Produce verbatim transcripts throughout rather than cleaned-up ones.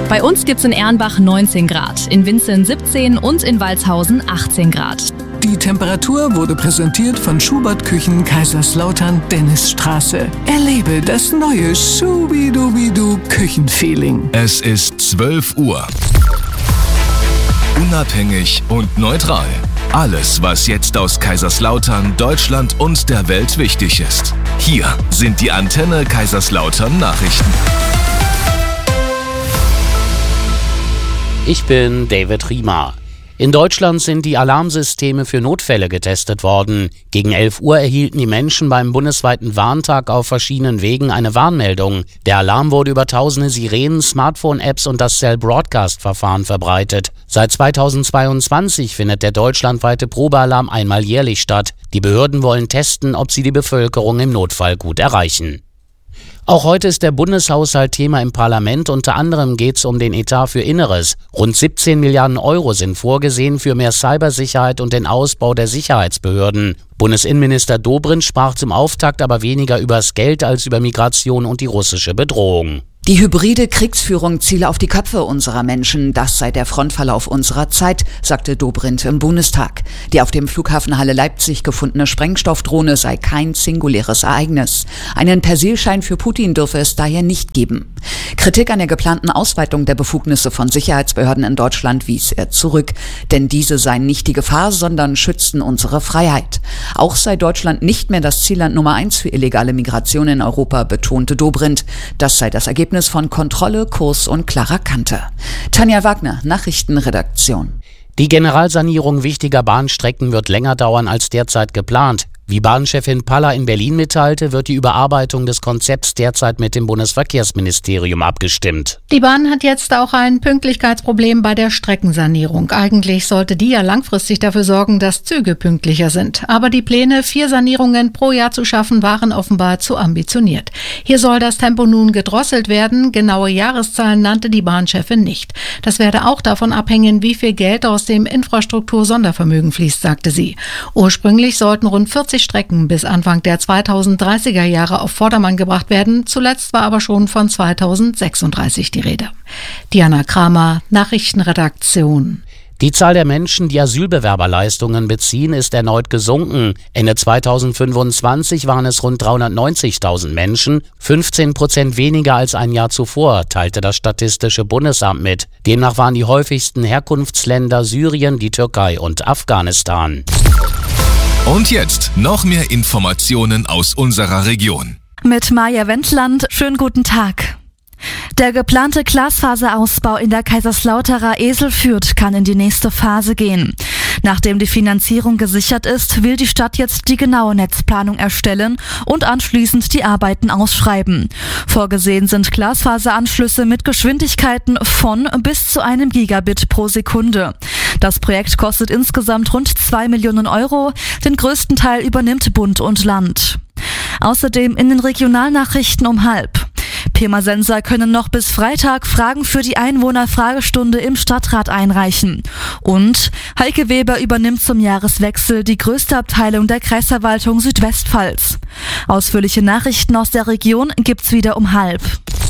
Bei uns gibt's in Erlenbach neunzehn Grad, in Winzeln siebzehn und in Walshausen achtzehn Grad. Die Temperatur wurde präsentiert von Schubert Küchen Kaiserslautern Dennisstraße. Erlebe das neue Schubidubidu Küchenfeeling. Es ist zwölf Uhr. Unabhängig und neutral. Alles, was jetzt aus Kaiserslautern, Deutschland und der Welt wichtig ist. Hier sind die Antenne Kaiserslautern Nachrichten. Ich bin David Riemer. In Deutschland sind die Alarmsysteme für Notfälle getestet worden. Gegen elf Uhr erhielten die Menschen beim bundesweiten Warntag auf verschiedenen Wegen eine Warnmeldung. Der Alarm wurde über tausende Sirenen, Smartphone-Apps und das Cell-Broadcast-Verfahren verbreitet. Seit zweitausendzweiundzwanzig findet der deutschlandweite Probealarm einmal jährlich statt. Die Behörden wollen testen, ob sie die Bevölkerung im Notfall gut erreichen. Auch heute ist der Bundeshaushalt Thema im Parlament. Unter anderem geht es um den Etat für Inneres. Rund siebzehn Milliarden Euro sind vorgesehen für mehr Cybersicherheit und den Ausbau der Sicherheitsbehörden. Bundesinnenminister Dobrindt sprach zum Auftakt aber weniger übers Geld als über Migration und die russische Bedrohung. Die hybride Kriegsführung ziele auf die Köpfe unserer Menschen. Das sei der Frontverlauf unserer Zeit, sagte Dobrindt im Bundestag. Die auf dem Flughafen Halle Leipzig gefundene Sprengstoffdrohne sei kein singuläres Ereignis. Einen Persilschein für Putin dürfe es daher nicht geben. Kritik an der geplanten Ausweitung der Befugnisse von Sicherheitsbehörden in Deutschland wies er zurück. Denn diese seien nicht die Gefahr, sondern schützten unsere Freiheit. Auch sei Deutschland nicht mehr das Zielland Nummer eins für illegale Migration in Europa, betonte Dobrindt. Das sei das Ergebnis von Kontrolle, Kurs und klarer Kante. Tanja Wagner, Nachrichtenredaktion. Die Generalsanierung wichtiger Bahnstrecken wird länger dauern als derzeit geplant. Wie Bahnchefin Paller in Berlin mitteilte, wird die Überarbeitung des Konzepts derzeit mit dem Bundesverkehrsministerium abgestimmt. Die Bahn hat jetzt auch ein Pünktlichkeitsproblem bei der Streckensanierung. Eigentlich sollte die ja langfristig dafür sorgen, dass Züge pünktlicher sind. Aber die Pläne, vier Sanierungen pro Jahr zu schaffen, waren offenbar zu ambitioniert. Hier soll das Tempo nun gedrosselt werden. Genaue Jahreszahlen nannte die Bahnchefin nicht. Das werde auch davon abhängen, wie viel Geld aus dem Infrastruktur-Sondervermögen fließt, sagte sie. Ursprünglich sollten rund vierzig Strecken bis Anfang der zweitausenddreißiger Jahre auf Vordermann gebracht werden. Zuletzt war aber schon von zweitausendsechsunddreißig die Rede. Diana Kramer, Nachrichtenredaktion. Die Zahl der Menschen, die Asylbewerberleistungen beziehen, ist erneut gesunken. Ende zweitausendfünfundzwanzig waren es rund dreihundertneunzigtausend Menschen, fünfzehn Prozent weniger als ein Jahr zuvor, teilte das Statistische Bundesamt mit. Demnach waren die häufigsten Herkunftsländer Syrien, die Türkei und Afghanistan. Und jetzt noch mehr Informationen aus unserer Region. Mit Maja Wendland, schönen guten Tag. Der geplante Glasfaserausbau in der Kaiserslauterer Eselfürth kann in die nächste Phase gehen. Nachdem die Finanzierung gesichert ist, will die Stadt jetzt die genaue Netzplanung erstellen und anschließend die Arbeiten ausschreiben. Vorgesehen sind Glasfaseranschlüsse mit Geschwindigkeiten von bis zu einem Gigabit pro Sekunde. Das Projekt kostet insgesamt rund zwei Millionen Euro. Den größten Teil übernimmt Bund und Land. Außerdem in den Regionalnachrichten um halb. Pirmasensser können noch bis Freitag Fragen für die Einwohnerfragestunde im Stadtrat einreichen. Und Heike Weber übernimmt zum Jahreswechsel die größte Abteilung der Kreisverwaltung Südwestpfalz. Ausführliche Nachrichten aus der Region gibt's wieder um halb.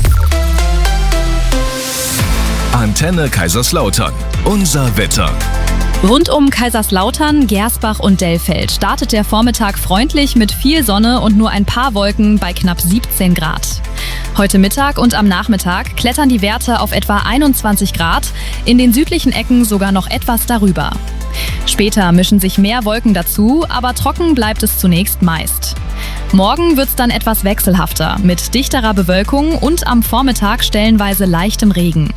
Antenne Kaiserslautern. Unser Wetter. Rund um Kaiserslautern, Gersbach und Dellfeld startet der Vormittag freundlich mit viel Sonne und nur ein paar Wolken bei knapp siebzehn Grad. Heute Mittag und am Nachmittag klettern die Werte auf etwa einundzwanzig Grad, in den südlichen Ecken sogar noch etwas darüber. Später mischen sich mehr Wolken dazu, aber trocken bleibt es zunächst meist. Morgen wird's dann etwas wechselhafter, mit dichterer Bewölkung und am Vormittag stellenweise leichtem Regen.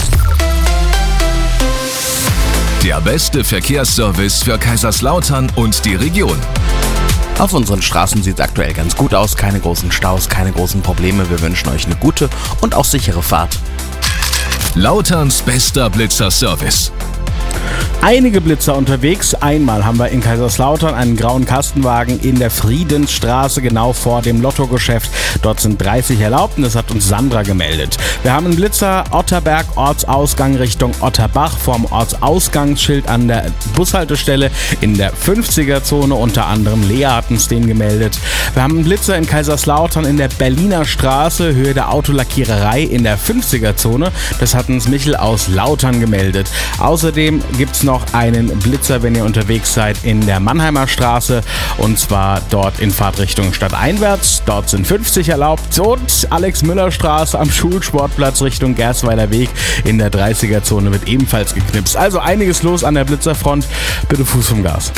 Der beste Verkehrsservice für Kaiserslautern und die Region. Auf unseren Straßen sieht es aktuell ganz gut aus. Keine großen Staus, keine großen Probleme. Wir wünschen euch eine gute und auch sichere Fahrt. Lauterns bester Blitzer-Service. einige Blitzer unterwegs. Einmal haben wir in Kaiserslautern einen grauen Kastenwagen in der Friedensstraße, genau vor dem Lottogeschäft. Dort sind dreißig erlaubt und das hat uns Sandra gemeldet. Wir haben einen Blitzer Otterberg, Ortsausgang Richtung Otterbach, vorm Ortsausgangsschild an der Bushaltestelle in der fünfziger-Zone. Unter anderem Lea hat uns den gemeldet. Wir haben einen Blitzer in Kaiserslautern in der Berliner Straße, Höhe der Autolackiererei in der fünfziger-Zone. Das hat uns Michel aus Lautern gemeldet. Außerdem gibt es noch einen Blitzer, wenn ihr unterwegs seid, in der Mannheimer Straße, und zwar dort in Fahrtrichtung stadteinwärts. Dort sind fünfzig erlaubt. Und Alex-Müller-Straße am Schulsportplatz Richtung Gersweiler Weg in der dreißiger-Zone wird ebenfalls geknipst. Also einiges los an der Blitzerfront. Bitte Fuß vom Gas.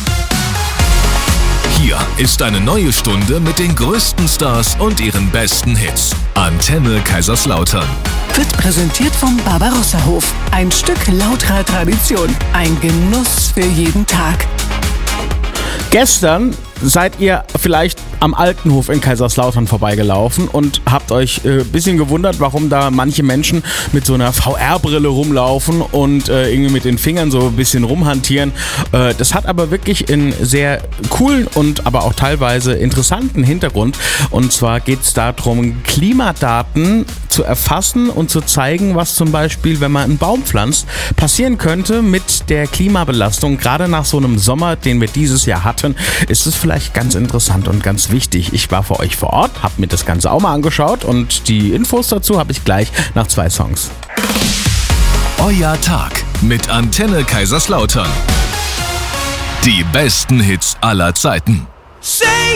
Hier ist eine neue Stunde mit den größten Stars und ihren besten Hits. Antenne Kaiserslautern. Wird präsentiert vom Barbarossa-Hof. Ein Stück lauterer Tradition. Ein Genuss für jeden Tag. Gestern seid ihr vielleicht am Altenhof in Kaiserslautern vorbeigelaufen und habt euch ein äh, bisschen gewundert, warum da manche Menschen mit so einer V R-Brille rumlaufen und äh, irgendwie mit den Fingern so ein bisschen rumhantieren. Äh, das hat aber wirklich einen sehr coolen und aber auch teilweise interessanten Hintergrund. Und zwar geht es darum, Klimadaten zu erfassen und zu zeigen, was zum Beispiel, wenn man einen Baum pflanzt, passieren könnte mit der Klimabelastung. Gerade nach so einem Sommer, den wir dieses Jahr hatten, ist es vielleicht ganz interessant und ganz wichtig. Ich war für euch vor Ort, habe mir das Ganze auch mal angeschaut und die Infos dazu habe ich gleich nach zwei Songs. Euer Tag mit Antenne Kaiserslautern. Die besten Hits aller Zeiten.